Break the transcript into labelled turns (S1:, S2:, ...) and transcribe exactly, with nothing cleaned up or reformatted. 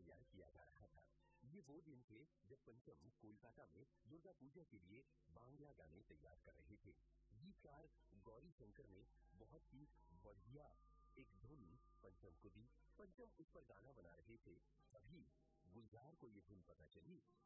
S1: तैयार किया जा रहा था। ये वो दिन थे जब पंचम कोलकाता में दुर्गा पूजा के लिए बांग्ला गाने तैयार कर रहे थे। गीतकार गौरी शंकर ने बहुत ही बढ़िया एक धुन पंचम को दी। पंचम उस पर गाना बना रहे थे, तभी गुलजार को ये धुन पता चली